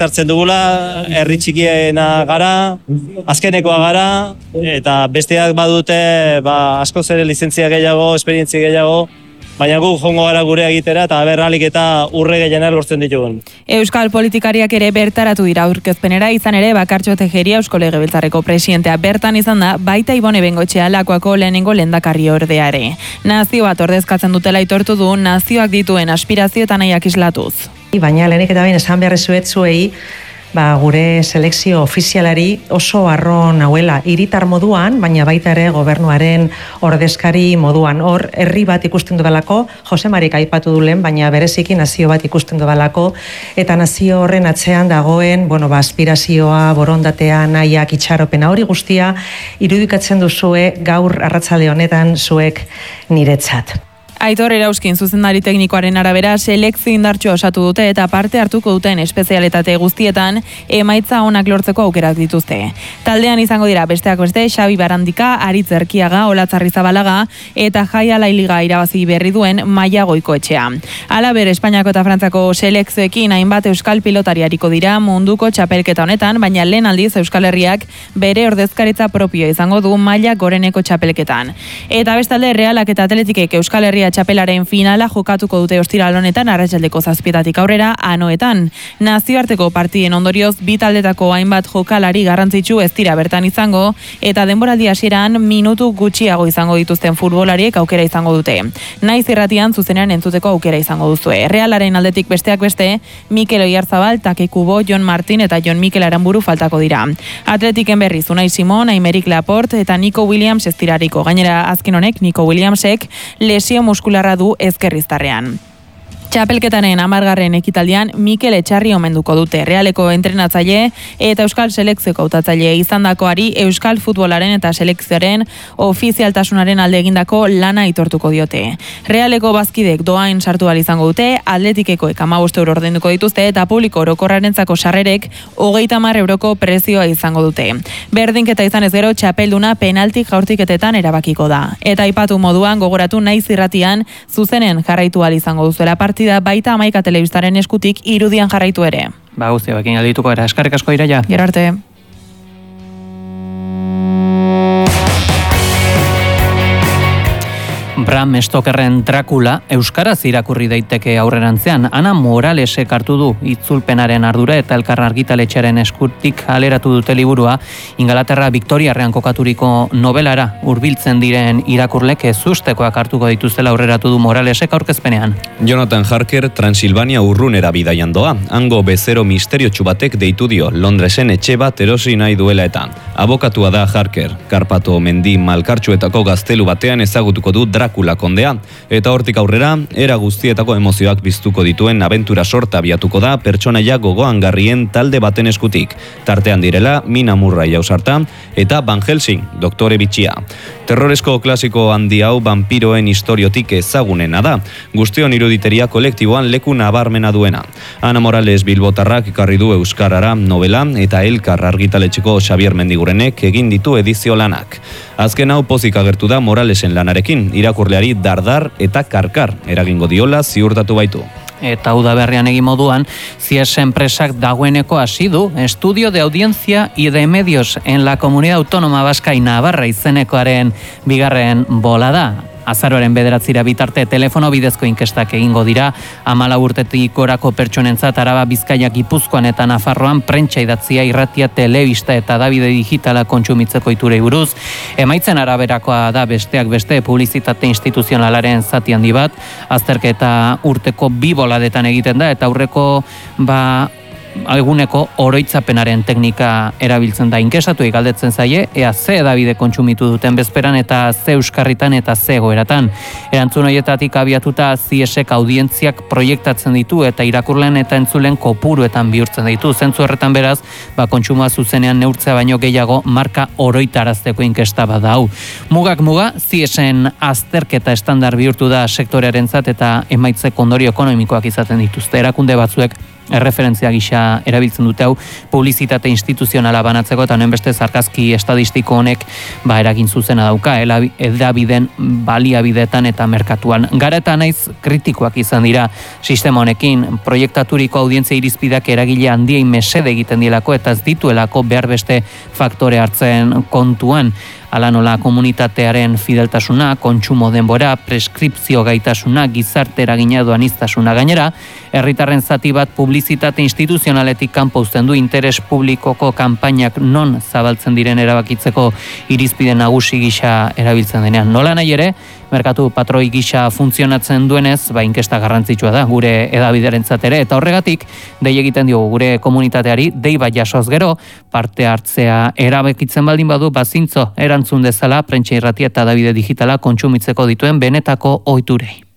hartzen dugula, herri txikiena gara, azkenekoa gara, eta besteak badute askoz ere lizentzia gehiago, esperientzia gehiago, baina gu jongo gara gure egitera eta berralik eta urre gehienak lortzen ditugun. Euskal politikariak ere bertaratu dira aurkezpenera, izan ere Bakartxo Tejeria Eusko Legebiltzarreko presidentea bertan izan da, baita Ibone Bengoetxea Lakuako lehenengo lehendakari ordeare. Nazio bat ordezkatzen dutela aitortu du, nazioak dituen aspirazio eta nahiak islatuz. Baina lehenik eta bain esan behar zuei, gure selekzio ofizialari oso harro nauela hiritar moduan, baina baita ere gobernuaren ordezkari moduan. Hor, herri bat ikusten dudalako, Jose Marik aipatu dulen, baina bereziki nazio bat ikusten dudalako, eta nazio horren atzean dagoen, aspirazioa, borondatea, nahiak, itxaropena, hori guztia irudikatzen duzue gaur arratsalde honetan zuek niretzat. Aitor Erauskin zuzendari teknikoaren arabera selekzio indartsua osatu dute eta parte hartuko duten espezialitate guztietan emaitza onak lortzeko aukerak dituzte. Taldean izango dira besteak beste Xabi Barandika, Aritz Erkiaga, Olatzarri Zabalaga eta Jai Alailiga irabazi berri duen Maia Goikoetxea. Halaber, Espainiako eta Frantzako selekzioekin hainbat euskal pilotari ariko dira munduko txapelketa honetan, baina lehen aldiz Euskal Herriak bere ordezkaritza propioa izango du maila goreneko txapelketan. Eta bestalde Realak eta Atletikek Euskal Herria txapelaren finala jokatuko dute ostiral honetan arratsaldeko 7 aurrera Anoetan. Nazioarteko partiden ondorioz bi taldetako hainbat jokalari garrantzitsu ez dira bertan izango eta denboraldi hasieran minutu gutxiago izango dituzten futbolariek aukera izango dute. Naiz irratian zuzenean entzuteko aukera izango duzue. Realaren aldetik besteak beste Mikel Oyarzabal, Take Kubo, Jon Martin eta Jon Mikel Aranburu faltako dira. Atletiken berriz Unai Simon, Aymeric Laporte eta Nico Williams ez dirariko. Gainera azken honek Nico Williamsek lesio muskularra du ezkerriztarrean. Txapelketaren 10. ekitaldian Mikel Etxarri omenduko dute. Realeko entrenatzaile eta Euskal Selekzioko hautatzaile izandakoari Euskal futbolaren eta selekzioaren ofizialtasunaren alde egindako lana aitortuko diote. Realeko bazkidek doain sartu ahal izango dute, Atletikekoek 15 euro ordainduko dituzte eta publiko orokorrarentzako sarrerek 30 euroko prezioa izango dute. Berdinketa izan ez gero txapelduna penaltik jaurtiketetan erabakiko da. Eta aipatu moduan gogoratu Naiz irratian zuzenen jarraitu ahal izango duzuela partida baita Amaika telebistaren eskutik irudian jarraitu ere. Guztia, bekin aldituko era. Eskarrik asko Iraia. Gero arte. Bram Stokerren Dracula euskaraz irakurri daiteke aurrerantzean. Ana Moralesek hartu du itzulpenaren ardura eta Elkar argitaletxearen eskutik aleratu dute liburua. Ingalaterra Victoriarrean kokaturiko novelara hurbiltzen diren irakurlek ezustekoak hartuko dituztela aurreratu du Moralesek aurkezpenean. Jonathan Harker Transilvania urrunera bidaian doa. Hango bezero misteriotsu batek deitu dio Londresen etxe bat erosi nahi duela eta. Abokatua da Harker. Karpato mendi malkartsuetako gaztelu batean ezagutuko du Dracula kondea, eta hortik aurrera, era guztietako emozioak biztuko dituen abentura sorta abiatuko da pertsonaia gogoangarrien talde baten eskutik. Tartean direla, Mina Murray ausarta, eta Van Helsing, doktore bitxia. Terroresko klasiko handi hau vampiroen historiotik ezagunena da, guztion iruditeria kolektiboan leku nabarmena duena. Ana Morales Bilbotarrak ekarri du euskarara novela eta Elkar argitaletxeko Xabier Mendigurenek egin ditu edizio lanak. Azken hau pozik agertu da Moralesen lanarekin, irakurleari dardar eta karkar eragingo diola ziurtatu baitu. Eta udaberrian egin moduan, CIES enpresak dagoeneko hasi du Estudio de Audiencia y de Medios en la Comunidad Autónoma Vasca y Navarra izenekoaren bigarren bolada. Azaroaren 9 bitarte telefono bidezko inkestak egingo dira, 14 urtetik gorako pertsonentzat Araba, Bizkaia, Gipuzkoan eta Nafarroan prentsa idatzia, irratia, telebista eta hedabide digitala kontsumitzeko iturei buruz. Emaitzen araberakoa da besteak beste publizitate instituzionalaren zati handi bat, azterketa urteko 2 boladetan egiten da eta aurreko eguneko oroitzapenaren teknika erabiltzen da. Inkesatuei galdetzen zaie, ea ze hedabide kontsumitu duten bezperan eta ze euskarritan eta ze egoeratan. Erantzun horietatik abiatuta CIESek audientziak proiektatzen ditu eta irakurleen eta entzulen kopuruetan bihurtzen ditu. Zentzu horretan beraz, kontsumoa zuzenean neurtzea baino gehiago marka oroitarazteko inkesta bada hau. Mugak muga, CIESen azterketa estandar bihurtu da sektorearentzat eta emaitzek ondorio ekonomikoak izaten dituzte. Erakunde batzuek erreferentzia gisa erabiltzen dute hau publizitate instituzionala banatzeko, eta honen beste argazki estadistiko honek eragin zuzena dauka, hedabideen baliabideetan eta merkatuan. Gara eta naiz kritikoak izan dira sistema honekin, proiektaturiko audientzia irizpideak eragile handiei mesede egiten dielako eta ez dituelako behar beste faktore hartzen kontuan. Hala nola komunitatearen fideltasuna, kontsumo denbora, preskripzio gaitasuna, gizarte eragina edo aniztasuna gainera, herritarren zati bat publizitate instituzionaletik kanpo uzten du interes publikoko kanpainak non zabaltzen diren erabakitzeko irizpide nagusi gisa erabiltzen denean. Nola nahi ere, merkatu patroi gisa funtzionatzen duenez, inkesta garrantzitsua da gure hedabidearentzat ere, eta horregatik dei egiten diogu gure komunitateari, dei bat jasoz gero, parte hartzea erabakitzen baldin badu, zintzo erantzun dezala prentsa irratia eta hedabide digitala kontsumitzeko dituen benetako ohiturei.